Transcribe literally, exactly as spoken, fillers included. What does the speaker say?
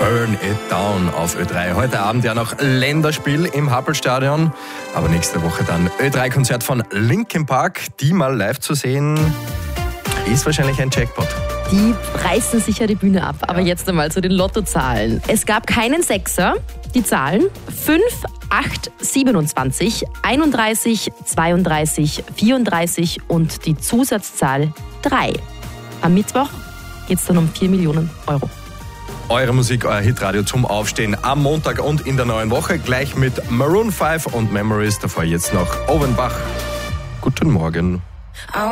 Burn It Down auf Ö drei. Heute Abend ja noch Länderspiel im Happelstadion. Aber nächste Woche dann Ö drei Konzert von Linkin Park. Die mal live zu sehen, ist wahrscheinlich ein Jackpot. Die reißen sicher die Bühne ab. Aber ja. Jetzt einmal zu den Lottozahlen. Es gab keinen Sechser. Die Zahlen fünf, acht, siebenundzwanzig, einunddreißig, zweiunddreißig, vierunddreißig und die Zusatzzahl drei. Am Mittwoch geht es dann um vier Millionen Euro. Eure Musik, euer Hitradio zum Aufstehen am Montag und in der neuen Woche. Gleich mit Maroon fünf und Memories. Davor jetzt noch Owen Bach. Guten Morgen.